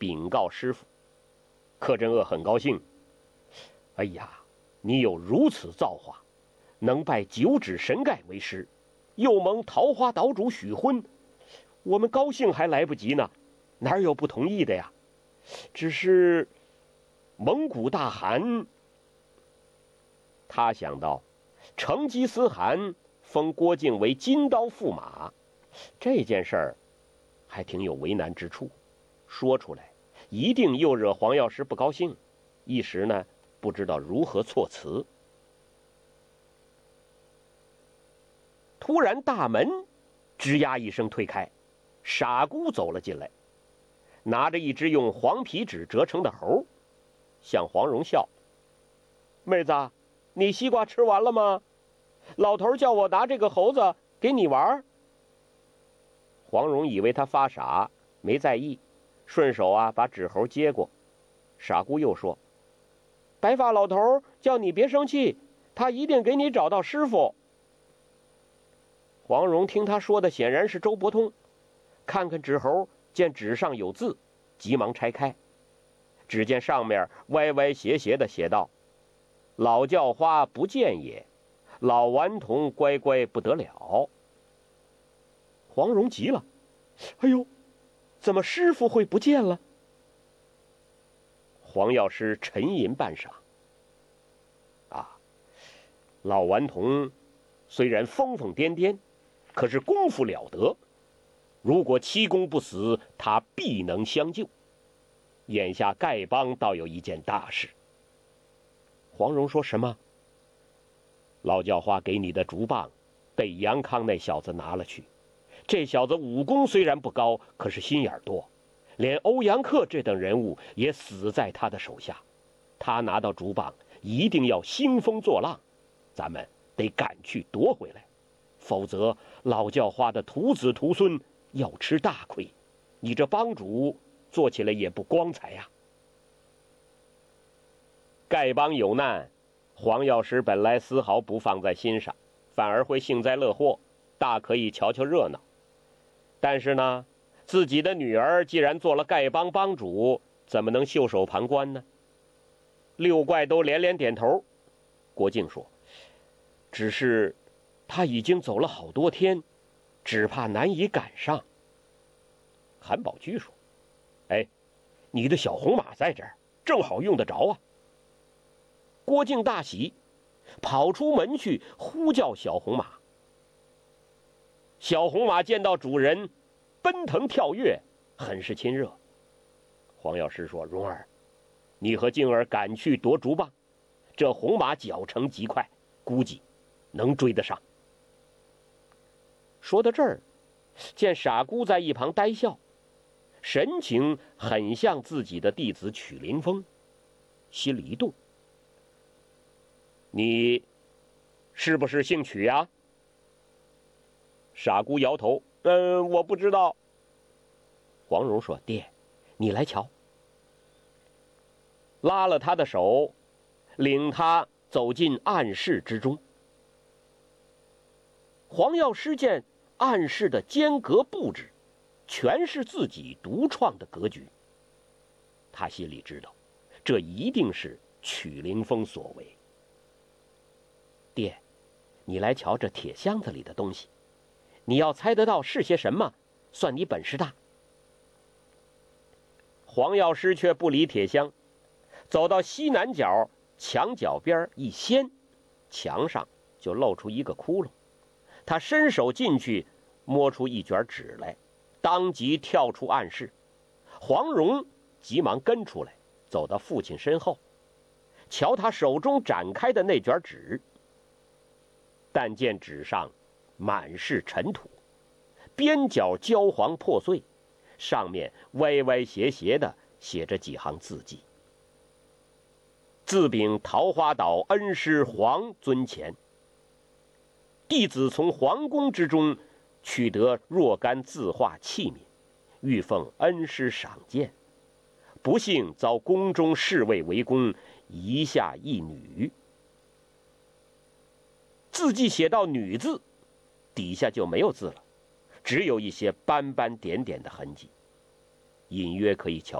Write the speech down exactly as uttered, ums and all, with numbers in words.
禀告师傅。柯镇恶很高兴，哎呀，你有如此造化，能拜九指神丐为师，又蒙桃花岛主许婚，我们高兴还来不及呢，哪有不同意的呀？只是蒙古大汗，他想到成吉思汗封郭靖为金刀驸马，这件事儿还挺有为难之处，说出来一定又惹黄药师不高兴，一时呢不知道如何措辞。突然大门吱呀一声推开，傻姑走了进来，拿着一只用黄皮纸折成的猴，向黄蓉笑：妹子，你西瓜吃完了吗？老头叫我拿这个猴子给你玩。黄蓉以为他发傻，没在意，顺手啊把纸猴接过。傻姑又说：白发老头叫你别生气，他一定给你找到师傅。黄蓉听他说的显然是周伯通，看看纸猴，见纸上有字，急忙拆开，只见上面歪歪斜斜的写道：老叫花不见也，老顽童乖乖不得了。黄蓉急了，哎呦，怎么师傅会不见了？黄药师沉吟半晌，啊，老顽童虽然疯疯癫癫，可是功夫了得，如果七公不死，他必能相救。眼下丐帮倒有一件大事。黄蓉说什么？老叫花给你的竹棒被杨康那小子拿了去，这小子武功虽然不高，可是心眼多，连欧阳克这等人物也死在他的手下。他拿到竹棒一定要兴风作浪，咱们得赶去夺回来，否则老叫花的徒子徒孙要吃大亏，你这帮主做起来也不光彩呀。丐帮有难，黄药师本来丝毫不放在心上，反而会幸灾乐祸，大可以瞧瞧热闹。但是呢，自己的女儿既然做了丐帮帮主，怎么能袖手旁观呢？六怪都连连点头。郭靖说：只是他已经走了好多天，只怕难以赶上。韩宝驹说：哎，你的小红马在这儿，正好用得着啊。郭靖大喜，跑出门去呼叫小红马。小红马见到主人，奔腾跳跃，很是亲热。黄药师说：蓉儿，你和静儿赶去夺竹棒，这红马脚程极快，估计能追得上。说到这儿，见傻姑在一旁呆笑，神情很像自己的弟子曲凌风，心里一动：你是不是姓曲呀？傻姑摇头：嗯，我不知道。黄蓉说：爹，你来瞧。拉了他的手，领他走进暗室之中。黄药师见暗室的间隔布置全是自己独创的格局，他心里知道，这一定是曲凌风所为。爹，你来瞧这铁箱子里的东西，你要猜得到是些什么，算你本事大。黄药师却不理铁箱，走到西南角墙角边一掀，墙上就露出一个窟窿。他伸手进去，摸出一卷纸来，当即跳出暗室。黄蓉急忙跟出来，走到父亲身后，瞧他手中展开的那卷纸，但见纸上满是尘土，边角焦黄破碎，上面歪歪斜斜的写着几行字迹：自禀桃花岛恩师黄尊前，弟子从皇宫之中取得若干字画器皿，欲奉恩师赏鉴，不幸遭宫中侍卫围攻，遗下一女。字迹写到女字，底下就没有字了，只有一些斑斑点点的痕迹，隐约可以瞧